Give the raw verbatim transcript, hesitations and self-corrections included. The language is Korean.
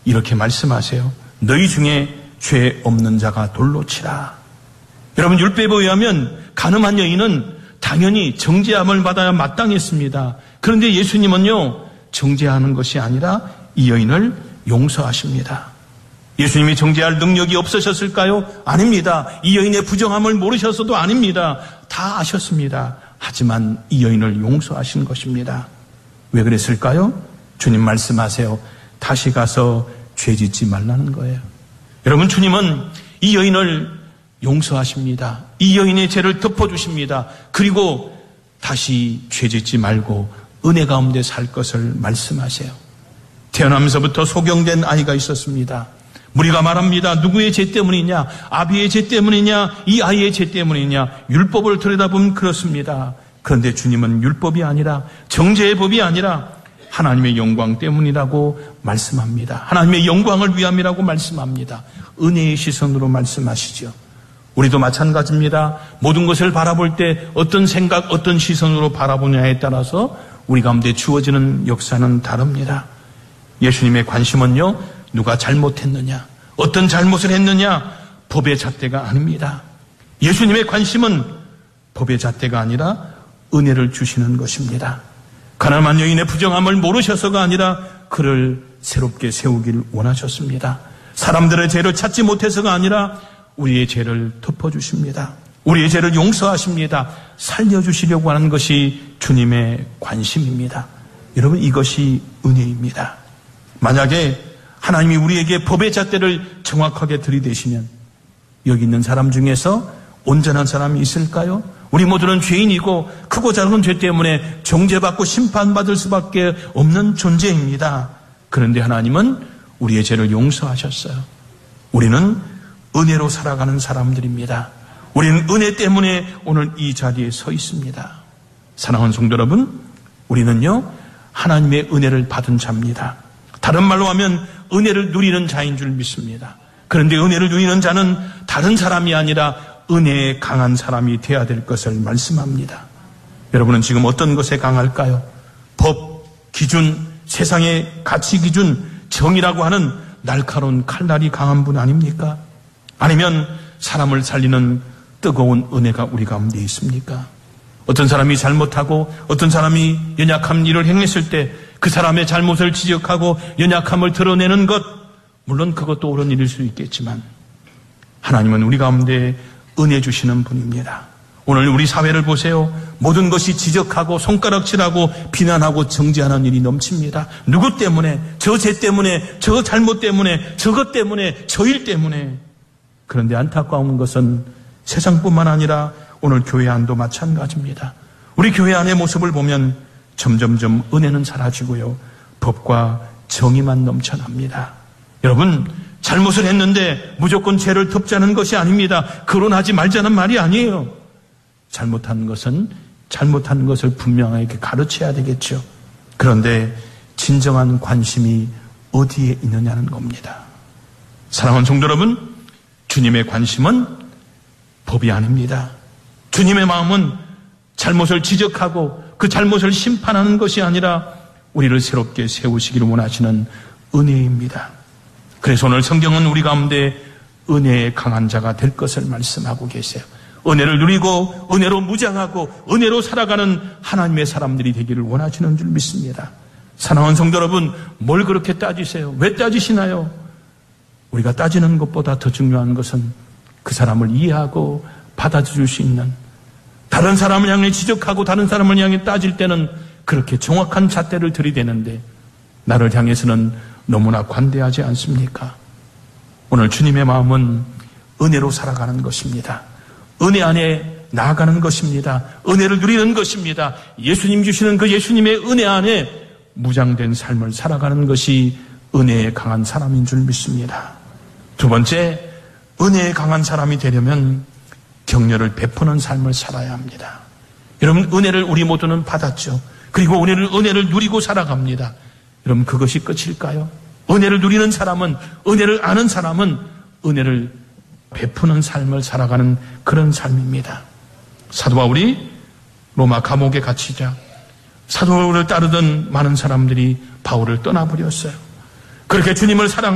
이렇게 말씀하세요. 너희 중에 죄 없는 자가 돌로 치라. 여러분, 율법에 의하면 간음한 여인은 당연히 정죄함을 받아야 마땅했습니다. 그런데 예수님은요, 정죄하는 것이 아니라 이 여인을 용서하십니다. 예수님이 정죄할 능력이 없으셨을까요? 아닙니다. 이 여인의 부정함을 모르셔서도 아닙니다. 다 아셨습니다. 하지만 이 여인을 용서하신 것입니다. 왜 그랬을까요? 주님 말씀하세요. 다시 가서 죄 짓지 말라는 거예요. 여러분, 주님은 이 여인을 용서하십니다. 이 여인의 죄를 덮어주십니다. 그리고 다시 죄 짓지 말고 은혜 가운데 살 것을 말씀하세요. 태어나면서부터 소경된 아이가 있었습니다. 우리가 말합니다. 누구의 죄 때문이냐? 아비의 죄 때문이냐? 이 아이의 죄 때문이냐? 율법을 들여다보면 그렇습니다. 그런데 주님은 율법이 아니라, 정죄의 법이 아니라 하나님의 영광 때문이라고 말씀합니다. 하나님의 영광을 위함이라고 말씀합니다. 은혜의 시선으로 말씀하시죠. 우리도 마찬가지입니다. 모든 것을 바라볼 때 어떤 생각, 어떤 시선으로 바라보냐에 따라서 우리 가운데 주어지는 역사는 다릅니다. 예수님의 관심은요, 누가 잘못했느냐, 어떤 잘못을 했느냐, 법의 잣대가 아닙니다. 예수님의 관심은 법의 잣대가 아니라 은혜를 주시는 것입니다. 가난한 여인의 부정함을 모르셔서가 아니라 그를 새롭게 세우기를 원하셨습니다. 사람들의 죄를 찾지 못해서가 아니라 우리의 죄를 덮어주십니다. 우리의 죄를 용서하십니다. 살려주시려고 하는 것이 주님의 관심입니다. 여러분, 이것이 은혜입니다. 만약에 하나님이 우리에게 법의 잣대를 정확하게 들이대시면 여기 있는 사람 중에서 온전한 사람이 있을까요? 우리 모두는 죄인이고 크고 작은 죄 때문에 정죄받고 심판받을 수밖에 없는 존재입니다. 그런데 하나님은 우리의 죄를 용서하셨어요. 우리는 은혜로 살아가는 사람들입니다. 우리는 은혜 때문에 오늘 이 자리에 서 있습니다. 사랑하는 성도 여러분, 우리는요, 하나님의 은혜를 받은 자입니다. 다른 말로 하면 은혜를 누리는 자인 줄 믿습니다. 그런데 은혜를 누리는 자는 다른 사람이 아니라 은혜에 강한 사람이 되어야 될 것을 말씀합니다. 여러분은 지금 어떤 것에 강할까요? 법, 기준, 세상의 가치 기준, 정이라고 하는 날카로운 칼날이 강한 분 아닙니까? 아니면 사람을 살리는 뜨거운 은혜가 우리 가운데 있습니까? 어떤 사람이 잘못하고 어떤 사람이 연약한 일을 행했을 때 그 사람의 잘못을 지적하고 연약함을 드러내는 것, 물론 그것도 옳은 일일 수 있겠지만 하나님은 우리 가운데 은혜 주시는 분입니다. 오늘 우리 사회를 보세요. 모든 것이 지적하고 손가락질하고 비난하고 정죄하는 일이 넘칩니다. 누구 때문에, 저 죄 때문에, 저 잘못 때문에, 저것 때문에, 저 일 때문에. 그런데 안타까운 것은 세상뿐만 아니라 오늘 교회 안도 마찬가지입니다. 우리 교회 안의 모습을 보면 점점점 은혜는 사라지고요, 법과 정의만 넘쳐납니다. 여러분, 잘못을 했는데 무조건 죄를 덮자는 것이 아닙니다. 거론하지 말자는 말이 아니에요. 잘못한 것은 잘못한 것을 분명하게 가르쳐야 되겠죠. 그런데 진정한 관심이 어디에 있느냐는 겁니다. 사랑하는 성도 여러분, 주님의 관심은 법이 아닙니다. 주님의 마음은 잘못을 지적하고 그 잘못을 심판하는 것이 아니라 우리를 새롭게 세우시기를 원하시는 은혜입니다. 그래서 오늘 성경은 우리 가운데 은혜에 강한 자가 될 것을 말씀하고 계세요. 은혜를 누리고 은혜로 무장하고 은혜로 살아가는 하나님의 사람들이 되기를 원하시는 줄 믿습니다. 사랑하는 성도 여러분, 뭘 그렇게 따지세요? 왜 따지시나요? 우리가 따지는 것보다 더 중요한 것은 그 사람을 이해하고 받아줄 수 있는, 다른 사람을 향해 지적하고 다른 사람을 향해 따질 때는 그렇게 정확한 잣대를 들이대는데 나를 향해서는 너무나 관대하지 않습니까? 오늘 주님의 마음은 은혜로 살아가는 것입니다. 은혜 안에 나아가는 것입니다. 은혜를 누리는 것입니다. 예수님 주시는 그 예수님의 은혜 안에 무장된 삶을 살아가는 것이 은혜에 강한 사람인 줄 믿습니다. 두 번째, 은혜에 강한 사람이 되려면 격려를 베푸는 삶을 살아야 합니다. 여러분, 은혜를 우리 모두는 받았죠. 그리고 은혜를, 은혜를 누리고 살아갑니다. 여러분, 그것이 끝일까요? 은혜를 누리는 사람은, 은혜를 아는 사람은 은혜를 베푸는 삶을 살아가는 그런 삶입니다. 사도 바울이 로마 감옥에 갇히자 사도 바울을 따르던 많은 사람들이 바울을 떠나버렸어요. 그렇게 주님을 사랑